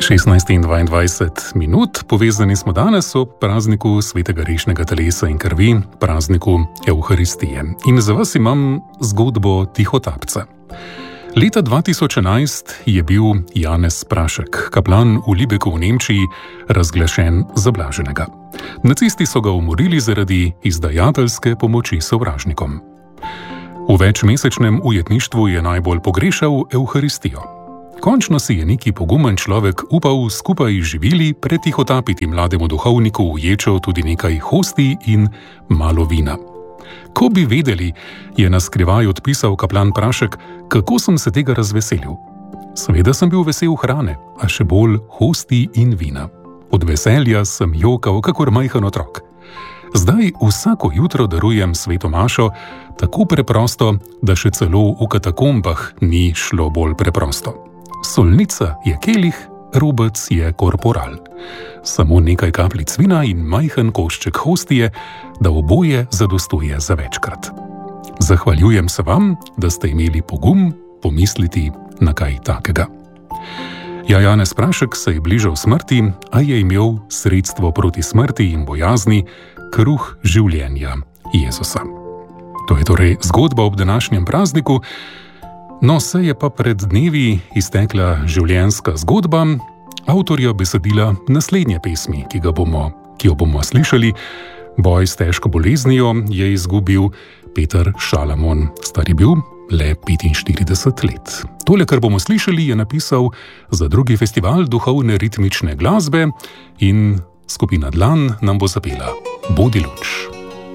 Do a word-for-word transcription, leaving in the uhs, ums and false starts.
šestnajst in dvaindvajset minut, povezani smo danes ob prazniku svetega rešnega telesa in krvi, prazniku Evharistije. In za vas imam zgodbo tihotapca. Leta dva tisoč enajst je bil Janez Prašek, kaplan v Lübecku v Nemčiji, razglašen za blaženega. Nacisti so ga umorili zaradi izdajateljske pomoči sovražnikom. V večmesečnem ujetništvu je najbolj pogrešal Evharistijo. Končno si je neki pogumen človek upal skupaj živili pretihotapiti mlademu duhovniku v ječo tudi nekaj hosti in malo vina. Ko bi vedeli, je na skrivaj odpisal kaplan Prašek, kako sem se tega razveselil. Seveda sem bil vesel hrane, a še bolj hosti in vina. Od veselja sem jokal kakor majhen otrok. Zdaj vsako jutro darujem sveto mašo, tako preprosto, da še celo v katakombah ni šlo bolj preprosto. Solnica je kelih, robec je korporal. Samo nekaj kapljic vina in majhen košček hostije, da oboje zadostuje za večkrat. Zahvaljujem se vam, da ste imeli pogum pomisliti na kaj takega. Ja, Janez Prašek se je bližal smrti, a je imel sredstvo proti smrti in bojazni, kruh življenja Jezusa. To je torej zgodba ob današnjem prazniku. No, se je pa pred dnevi iztekla življenjska zgodba avtorja besedila naslednje pesmi, ki, ga bomo, ki jo bomo slišali. Boj s težko boleznijo je izgubil Peter Šalamon. Star je bil le petinštirideset let. Tole, kar bomo slišali, je napisal za drugi festival duhovne ritmične glasbe in skupina Dlan nam bo zapela Bodi luč.